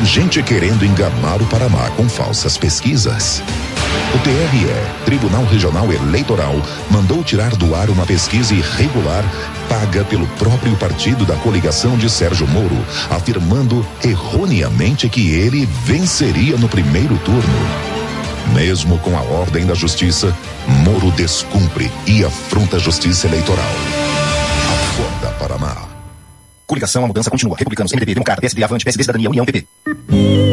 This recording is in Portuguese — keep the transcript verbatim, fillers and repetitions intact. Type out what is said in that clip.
Tem gente querendo enganar o Paraná com falsas pesquisas. O T R E, Tribunal Regional Eleitoral, mandou tirar do ar uma pesquisa irregular paga pelo próprio partido da coligação de Sérgio Moro, afirmando erroneamente que ele venceria no primeiro turno. Mesmo com a ordem da justiça, Moro descumpre e afronta a justiça eleitoral. Acorda, Paraná. Coligação, a mudança continua. Republicanos, M D B, Democrata, P S D, Avante, P S D, Cidadania, União, P P.